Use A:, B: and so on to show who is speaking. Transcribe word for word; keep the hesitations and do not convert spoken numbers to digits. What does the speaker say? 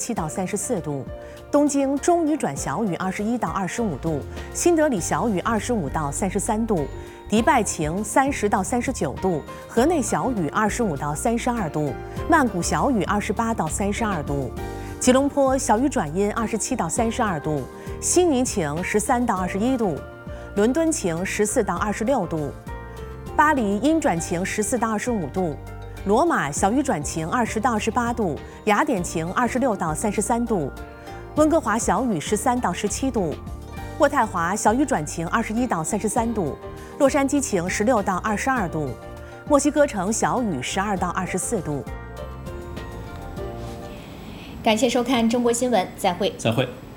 A: 七到三十四度；东京中雨转小雨，二十一到二十五度；新德里小雨，二十五到三十三度；迪拜晴，三十到三十九度；河内小雨，二十五到三十二度；曼谷小雨，二十八到三十二度；吉隆坡小雨转阴，二十七到三十二度；悉尼晴，十三到二十一度；伦敦晴，十四到二十六度；巴黎阴转晴，十四到二十五度；罗马小雨转晴，二十到二十八度；雅典晴，二十六到三十三度；温哥华小雨，十三到十七度；渥太华小雨转晴，二十一到三十三度；洛杉矶晴，十六到二十二度；墨西哥城小雨，十二到二十四度。
B: 感谢收看中国新闻，再会。
C: 再会。